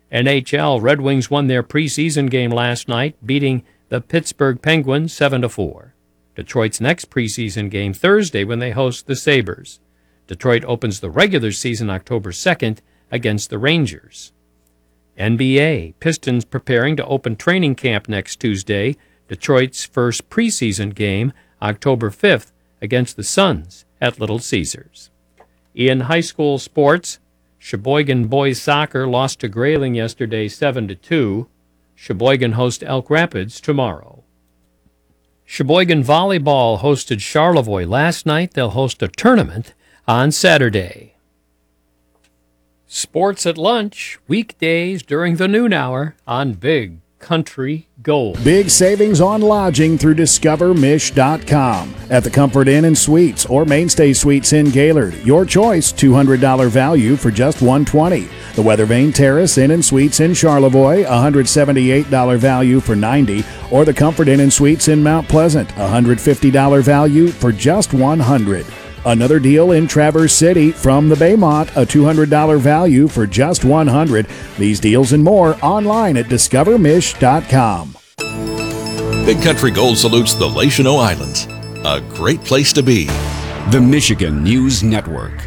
NHL, Red Wings won their preseason game last night, beating the Pittsburgh Penguins 7-4. Detroit's next preseason game Thursday when they host the Sabres. Detroit opens the regular season October 2nd against the Rangers. NBA, Pistons preparing to open training camp next Tuesday. Detroit's first preseason game October 5th against the Suns at Little Caesars. In high school sports, Sheboygan boys soccer lost to Grayling yesterday 7-2. Sheboygan hosts Elk Rapids tomorrow. Sheboygan volleyball hosted Charlevoix last night. They'll host a tournament on Saturday. Sports at lunch, weekdays during the noon hour on Big Country Gold. Big savings on lodging through DiscoverMish.com. At the Comfort Inn and Suites or Mainstay Suites in Gaylord. Your choice, $200 value for just $120. The Weathervane Terrace Inn and Suites in Charlevoix, $178 value for $90. Or the Comfort Inn and Suites in Mount Pleasant, $150 value for just $100. Another deal in Traverse City from the Baymont, a $200 value for just $100. These deals and more online at DiscoverMish.com. Big Country Gold salutes the Lachino Islands. A great place to be. The Michigan News Network.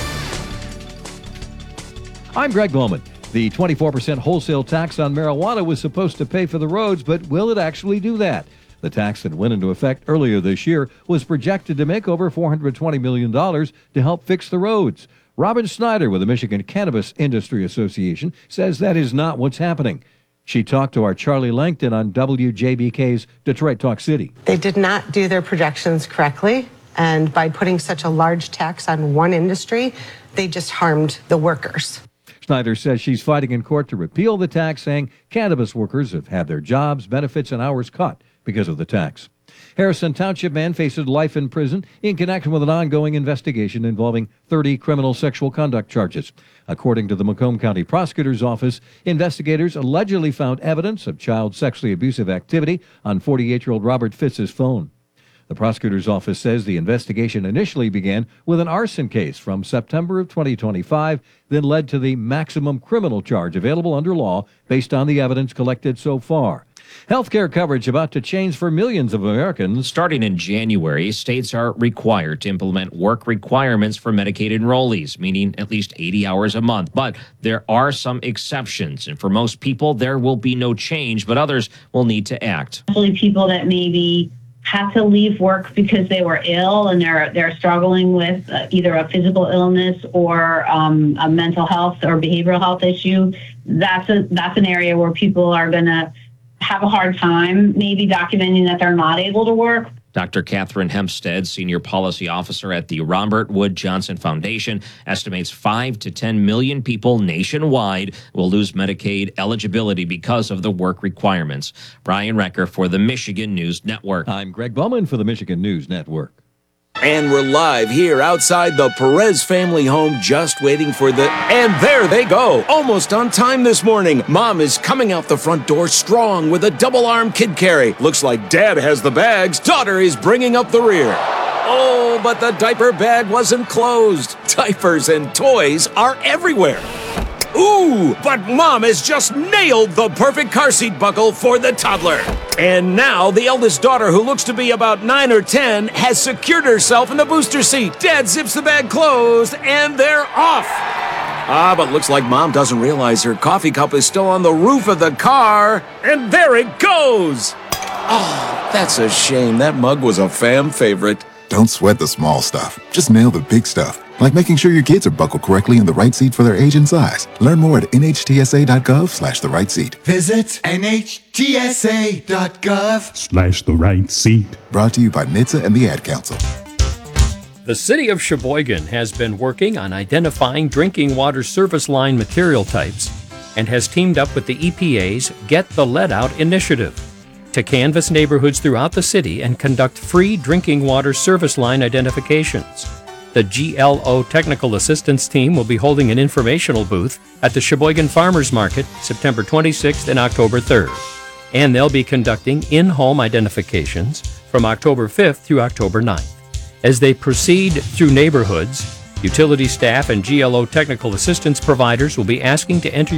I'm Greg Bowman. The 24% wholesale tax on marijuana was supposed to pay for the roads, but will it actually do that? The tax that went into effect earlier this year was projected to make over $420 million to help fix the roads. Robin Snyder with the Michigan Cannabis Industry Association says that is not what's happening. She talked to our Charlie Langton on WJBK's Detroit Talk City. They did not do their projections correctly, and by putting such a large tax on one industry, they just harmed the workers. Snyder says she's fighting in court to repeal the tax, saying cannabis workers have had their jobs, benefits, and hours cut because of the tax. Harrison Township man faces life in prison in connection with an ongoing investigation involving 30 criminal sexual conduct charges. According to the Macomb County Prosecutor's Office, investigators allegedly found evidence of child sexually abusive activity on 48-year-old Robert Fitz's phone. The prosecutor's office says the investigation initially began with an arson case from September of 2025, then led to the maximum criminal charge available under law based on the evidence collected so far. Healthcare coverage about to change for millions of Americans. Starting in January, states are required to implement work requirements for Medicaid enrollees, meaning at least 80 hours a month. But there are some exceptions, and for most people, there will be no change, but others will need to act. Especially people that maybe have to leave work because they were ill and they're struggling with either a physical illness or a mental health or behavioral health issue. That's an area where people are going to have a hard time maybe documenting that they're not able to work. Dr. Catherine Hempstead, Senior Policy Officer at the Robert Wood Johnson Foundation, estimates 5 to 10 million people nationwide will lose Medicaid eligibility because of the work requirements. Brian Recker for the Michigan News Network. I'm Greg Bowman for the Michigan News Network. And we're live here outside the Perez family home, just waiting for the... And there they go! Almost on time this morning. Mom is coming out the front door strong with a double-arm kid carry. Looks like Dad has the bags. Daughter is bringing up the rear. Oh, but the diaper bag wasn't closed. Diapers and toys are everywhere. Ooh, but Mom has just nailed the perfect car seat buckle for the toddler. And now the eldest daughter, who looks to be about 9 or 10, has secured herself in the booster seat. Dad zips the bag closed, and they're off. But looks like Mom doesn't realize her coffee cup is still on the roof of the car. And there it goes. Oh, that's a shame. That mug was a fam favorite. Don't sweat the small stuff. Just nail the big stuff. Like making sure your kids are buckled correctly in the right seat for their age and size. Learn more at nhtsa.gov/the right seat. Visit nhtsa.gov/the right seat. Brought to you by NHTSA and the Ad Council. The city of Sheboygan has been working on identifying drinking water service line material types and has teamed up with the EPA's Get the Lead Out initiative to canvass neighborhoods throughout the city and conduct free drinking water service line identifications. The GLO Technical Assistance Team will be holding an informational booth at the Sheboygan Farmers Market September 26th and October 3rd. And they'll be conducting in-home identifications from October 5th through October 9th. As they proceed through neighborhoods, utility staff and GLO technical assistance providers will be asking to enter